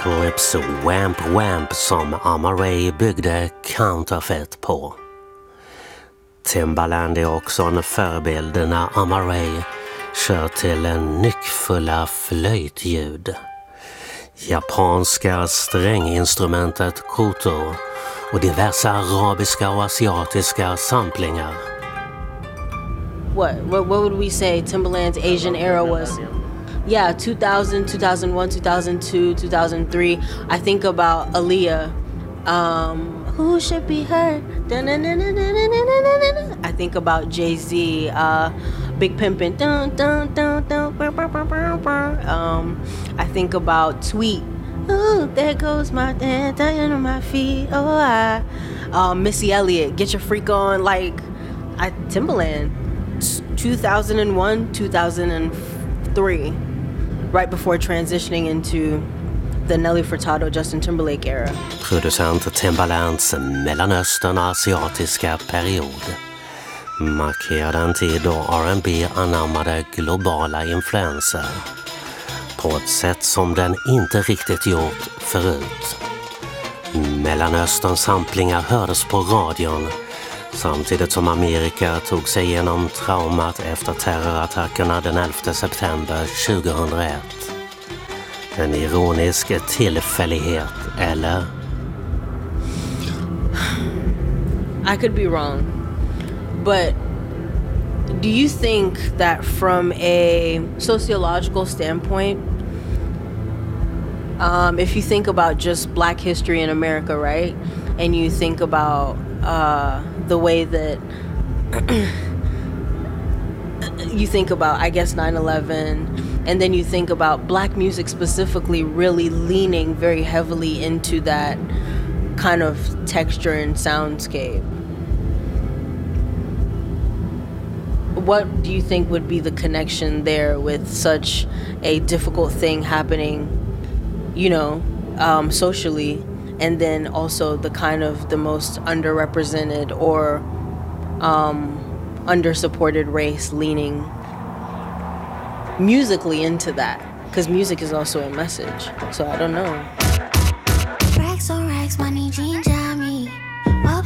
Calypso Wamp Wamp som Amaray byggde Counterfeit på. Timbaland är också en förebild när Amaray kör till en nyckfulla flöjtljud. Japanska stränginstrumentet koto och diverse arabiska och asiatiska samplingar. What would we say Timbaland's Asian era was? Yeah, 2000, 2001, 2002, 2003. I think about Aaliyah. Who should be heard? I think about Jay-Z, Big Pimpin'. I think about Tweet. Oh, there goes my dance, dying on my feet. Missy Elliott, Get Your Freak On. Timbaland, 2001, 2003, right before transitioning into the Nelly Furtado, Justin Timberlake era. Producent Timbalands mellanöstern-asiatiska period markerade en tid då R&B anammade globala influenser på ett sätt som den inte riktigt gjort förut. Mellanösterns samplingar hördes på radion samtidigt som Amerika tog sig igenom traumat efter terrorattackerna den 11 september 2001. En ironisk tillfällighet, eller? I could be wrong, but do you think that from a sociological standpoint, if you think about just Black history in America, right, and you think about the way that you think about, I guess, 9/11, and then you think about Black music specifically really leaning very heavily into that kind of texture and soundscape. What do you think would be the connection there with such a difficult thing happening, socially, and then also the kind of the most underrepresented or undersupported race leaning musically into that? Because music is also a message, so I don't know. Racks on racks, money, jeans,